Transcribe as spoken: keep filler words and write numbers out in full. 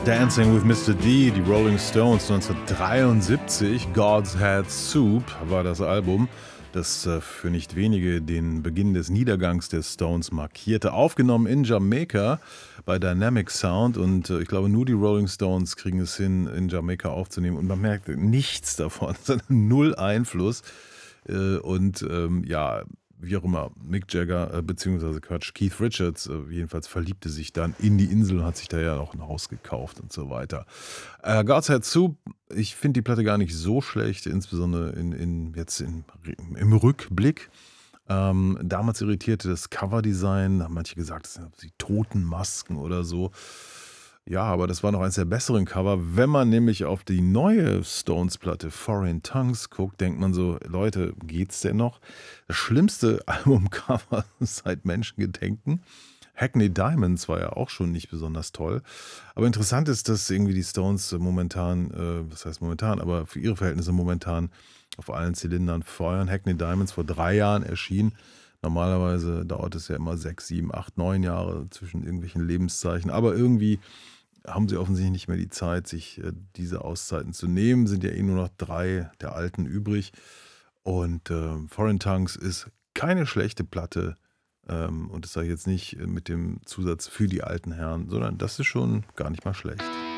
Dancing with Mister D, die Rolling Stones neunzehnhundertdreiundsiebzig, God's Had Soup war das Album, das äh, für nicht wenige den Beginn des Niedergangs der Stones markierte. Aufgenommen in Jamaika bei Dynamic Sound und äh, ich glaube nur die Rolling Stones kriegen es hin, in Jamaika aufzunehmen und man merkt nichts davon, null Einfluss äh, und ähm, ja, wie auch immer, Mick Jagger, äh, beziehungsweise Quatsch, Keith Richards, äh, jedenfalls verliebte sich dann in die Insel und hat sich da ja auch ein Haus gekauft und so weiter. Äh, God's Had Soup, ich finde die Platte gar nicht so schlecht, insbesondere in, in, jetzt in, im Rückblick. Ähm, damals irritierte das Coverdesign, da haben manche gesagt, das sind die Totenmasken oder so. Ja, aber das war noch eines der besseren Cover. Wenn man nämlich auf die neue Stones-Platte Foreign Tongues guckt, denkt man so, Leute, geht's denn noch? Das schlimmste Albumcover seit Menschengedenken. Hackney Diamonds war ja auch schon nicht besonders toll. Aber interessant ist, dass irgendwie die Stones momentan, äh, was heißt momentan, aber für ihre Verhältnisse momentan auf allen Zylindern feuern. Hackney Diamonds vor drei Jahren erschien. Normalerweise dauert es ja immer sechs, sieben, acht, neun Jahre zwischen irgendwelchen Lebenszeichen. Aber irgendwie haben sie offensichtlich nicht mehr die Zeit, sich äh, diese Auszeiten zu nehmen. Sind ja eh nur noch drei der alten übrig. Und äh, Foreign Tongues ist keine schlechte Platte. Ähm, und das sage ich jetzt nicht mit dem Zusatz für die alten Herren, sondern das ist schon gar nicht mal schlecht.